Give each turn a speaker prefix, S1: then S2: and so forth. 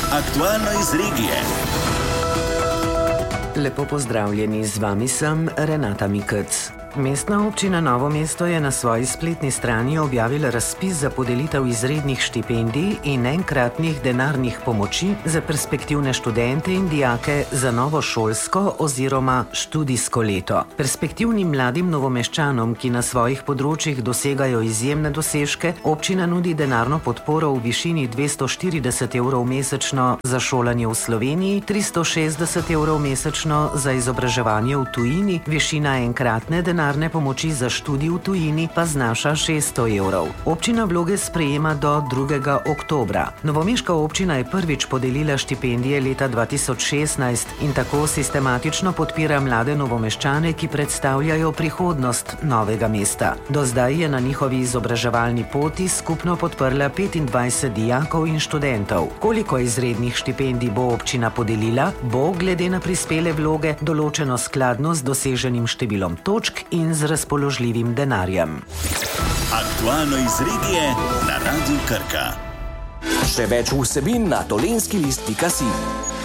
S1: Aktualno iz regije.
S2: Lepo pozdravljeni, z vami sem Renata Mikec. Mestna občina Novo mesto je na svoji spletni strani objavila razpis za podelitev izrednih štipendij in enkratnih denarnih pomoči za perspektivne študente in dijake za novo šolsko oziroma študijsko leto. Perspektivnim mladim novomeščanom, ki na svojih področjih dosegajo izjemne dosežke, občina nudi denarno podporo v višini 240 evrov mesečno za šolanje v Sloveniji, 360 evrov mesečno za izobraževanje v tujini, višina enkratne denarne pomoči za študij v tujini pa znaša 600 evrov. Občina vloge sprejema do 2. oktobra. Novomeška občina je prvič podelila štipendije leta 2016 in tako sistematično podpira mlade novomeščane, ki predstavljajo prihodnost novega mesta. Do zdaj je na njihovi izobraževalni poti skupno podprla 25 dijakov in študentov. Koliko izrednih štipendij bo občina podelila, bo glede na prispele vloge določeno skladno z doseženim številom točk in z razpoložljivim denarjem.
S1: Aktualno iz regije na Radiu Krka.
S3: Še več vsebin na dolenskilist.si.